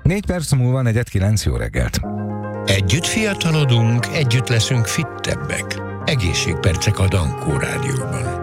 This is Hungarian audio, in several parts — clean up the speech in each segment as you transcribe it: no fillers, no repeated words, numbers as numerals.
4 perc múlva 4:09, jó reggelt. Együtt fiatalodunk, együtt leszünk fittebbek. Egészségpercek a Dankó Rádióban.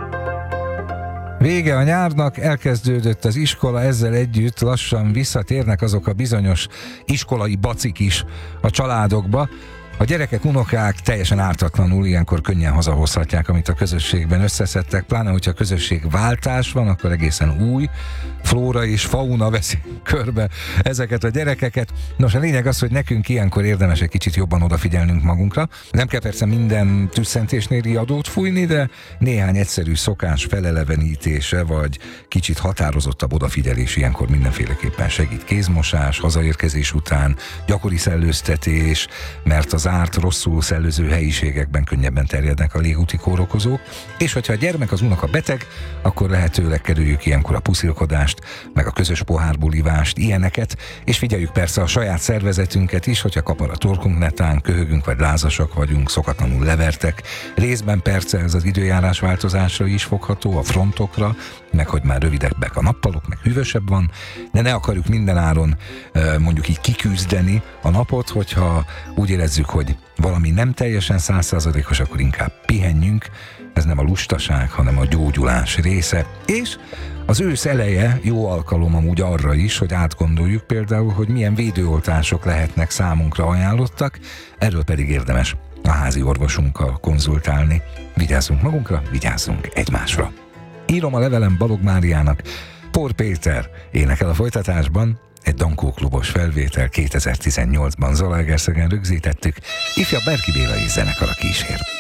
Vége a nyárnak, elkezdődött az iskola, ezzel együtt lassan visszatérnek azok a bizonyos iskolai bacik is a családokba. A gyerekek, unokák teljesen ártatlanul ilyenkor könnyen hazahozhatják, amit a közösségben összeszedtek, pláne hogyha közösségváltás van, akkor egészen új flóra és fauna veszi körbe ezeket a gyerekeket. Nos, a lényeg az, hogy nekünk ilyenkor érdemes egy kicsit jobban odafigyelnünk magunkra. Nem kell persze minden tüsszentésnél riadót fújni, de néhány egyszerű szokás felelevenítése, vagy kicsit határozottabb odafigyelés ilyenkor mindenféleképpen segít. Kézmosás, hazaérkezés után, gyakori szellőztetés, mert az zárt, rosszul szellőző helyiségekben könnyebben terjednek a légúti kórokozók, és hogyha a gyermek, az unoka beteg, akkor lehetőleg kerüljük ilyenkor a puszilkodást, meg a közös pohárból ivást, ilyeneket, és figyeljük persze a saját szervezetünket is, hogyha kapar a torkunk netán, köhögünk vagy lázasak vagyunk, szokatlanul levertek. Részben persze ez az időjárás változásra is fogható, a frontokra, meg hogy már rövidebbek a nappalok, meg hűvösebb van, de ne akarjuk mindenáron mondjuk így kiküzdeni a napot, hogyha úgy érezzük, hogy valami nem teljesen 100%-os, akkor inkább pihenjünk. Ez nem a lustaság, hanem a gyógyulás része. És az ősz eleje jó alkalom amúgy arra is, hogy átgondoljuk például, hogy milyen védőoltások lehetnek számunkra ajánlottak, erről pedig érdemes a házi orvosunkkal konzultálni. Vigyázzunk magunkra, vigyázzunk egymásra. Írom a levelem Balog Máriának. Pór Péter énekel a folytatásban, egy Dankó klubos felvétel 2018-ban Zalaegerszegen rögzítettük, ifjabb Berki Béla és zenekara kísér.